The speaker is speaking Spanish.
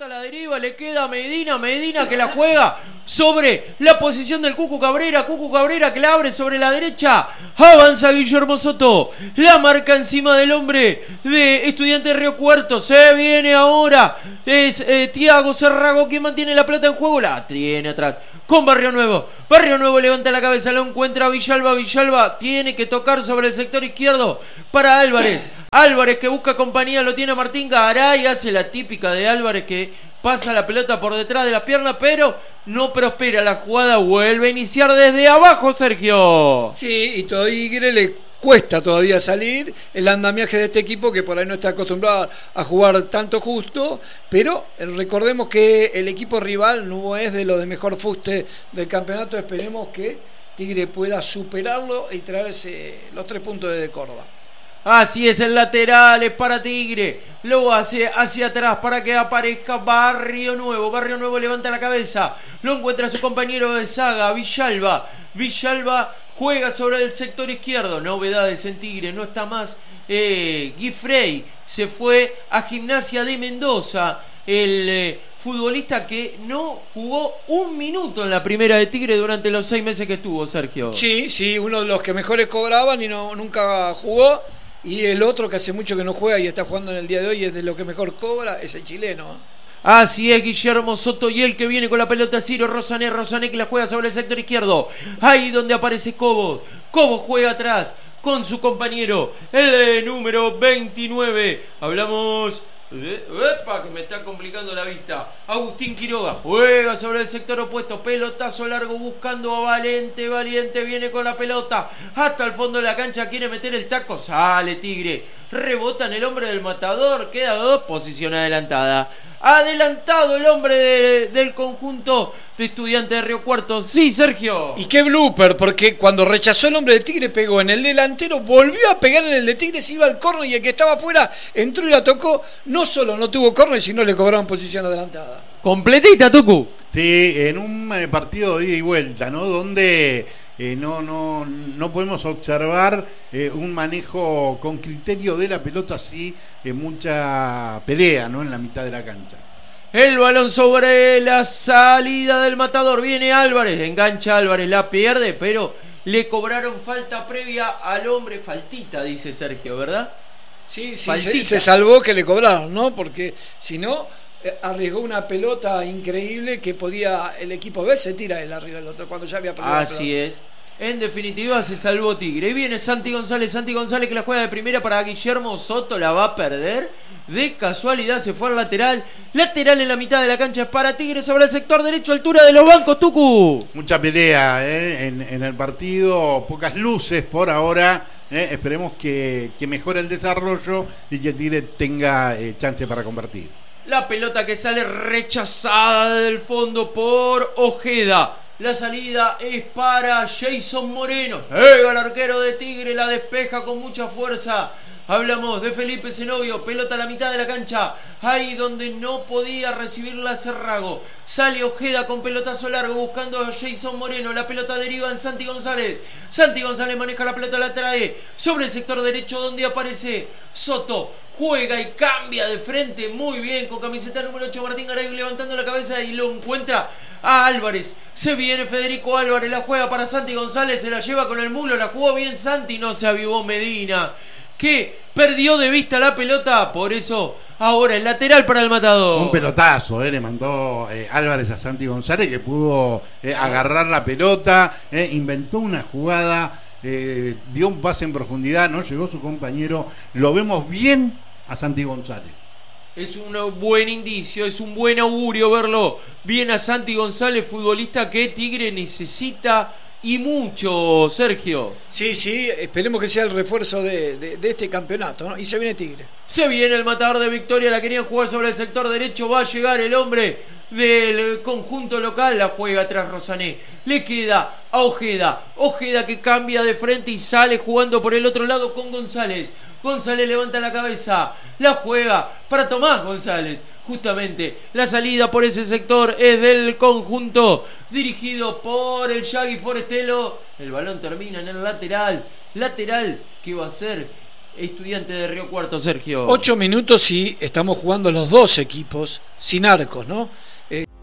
pelota a la deriva, le queda a Medina que la juega sobre la posición del Cucu Cabrera que la abre sobre la derecha, avanza Guillermo Soto, la marca encima del hombre de Estudiantes Río Cuarto, se viene ahora, es Thiago Cerrago quien mantiene la pelota en juego, la tiene atrás con Barrio Nuevo levanta la cabeza, lo encuentra Villalba tiene que tocar sobre el sector izquierdo para Álvarez que busca compañía, lo tiene Martín Garay, hace la típica de Álvarez que pasa la pelota por detrás de las piernas, pero no prospera la jugada, vuelve a iniciar desde abajo, Sergio. Sí, y Tigre le cuesta todavía salir el andamiaje de este equipo que por ahí no está acostumbrado a jugar tanto justo, pero recordemos que el equipo rival no es de los de mejor fuste del campeonato, esperemos que Tigre pueda superarlo y traerse los 3 puntos de Córdoba. Así es, el lateral es para Tigre, lo hace hacia atrás para que aparezca Barrio Nuevo levanta la cabeza, lo encuentra su compañero de saga, Villalba juega sobre el sector izquierdo, novedades en Tigre, no está más Guifrey, se fue a Gimnasia de Mendoza, el futbolista que no jugó un minuto en la primera de Tigre durante los 6 meses que estuvo, Sergio. Sí, uno de los que mejores cobraban y nunca jugó. Y el otro que hace mucho que no juega y está jugando en el día de hoy es de lo que mejor cobra, es el chileno. Así es, Guillermo Soto, y el que viene con la pelota Ciro Rosané que la juega sobre el sector izquierdo. Ahí donde aparece Cobos juega atrás con su compañero, el número 29. Hablamos que me está complicando la vista. Agustín Quiroga juega sobre el sector opuesto, pelotazo largo buscando a Valente viene con la pelota hasta el fondo de la cancha, quiere meter el taco, sale Tigre, rebota en el hombre del Matador, queda 2 posiciones adelantado el hombre del conjunto de Estudiantes de Río Cuarto. Sí, Sergio. Y qué blooper, porque cuando rechazó el hombre de Tigre pegó en el delantero, volvió a pegar en el de Tigre, se iba al córner y el que estaba afuera entró y la tocó. No solo no tuvo córner, sino le cobraron posición adelantada. Completita, Tucu. Sí, en un partido de ida y vuelta, ¿no? Donde no podemos observar un manejo con criterio de la pelota, así mucha pelea, ¿no? En la mitad de la cancha. El balón sobre la salida del Matador, viene Álvarez, engancha Álvarez, la pierde, pero le cobraron falta previa al hombre, faltita, dice Sergio, ¿verdad? Sí, se salvó que le cobraron, ¿no? Porque si no, arriesgó una pelota increíble que podía el equipo B, se tira él arriba del otro cuando ya había perdido. Así es. En definitiva se salvó Tigre. Y viene Santi González que la juega de primera para Guillermo Soto, la va a perder. De casualidad se fue al lateral en la mitad de la cancha es para Tigre sobre el sector derecho, altura de los bancos, Tucu. Mucha pelea en el partido, pocas luces por ahora. Esperemos que mejore el desarrollo y que Tigre tenga chance para convertir. La pelota que sale rechazada del fondo por Ojeda. La salida es para Jason Moreno. Llega el arquero de Tigre, la despeja con mucha fuerza. Hablamos de Felipe Zenobio, pelota a la mitad de la cancha, ahí donde no podía recibirla Cerrago. Sale Ojeda con pelotazo largo buscando a Jason Moreno, la pelota deriva en Santi González. Santi González maneja la pelota, la trae sobre el sector derecho donde aparece Soto. Juega y cambia de frente muy bien con camiseta número 8 Martín Garay levantando la cabeza y lo encuentra a Álvarez. Se viene Federico Álvarez, la juega para Santi González, se la lleva con el mulo, la jugó bien Santi, no se avivó Medina, que perdió de vista la pelota, por eso ahora el lateral para el Matador. Un pelotazo, le mandó Álvarez a Santi González, que pudo agarrar la pelota, inventó una jugada, dio un pase en profundidad, no llegó su compañero, lo vemos bien a Santi González. Es un buen indicio, es un buen augurio verlo bien a Santi González, futbolista que Tigre necesita y mucho, Sergio. Sí, esperemos que sea el refuerzo de este campeonato, ¿no? Y se viene Tigre. Se viene el Matador de Victoria, la querían jugar sobre el sector derecho, va a llegar el hombre del conjunto local, la juega tras Rosané, le queda a Ojeda que cambia de frente y sale jugando por el otro lado con González levanta la cabeza, la juega para Tomás González. Justamente la salida por ese sector es del conjunto dirigido por el Yagui Forestelo. El balón termina en el lateral que va a ser Estudiante de Río Cuarto, Sergio. 8 minutos y estamos jugando los dos equipos sin arcos, ¿no?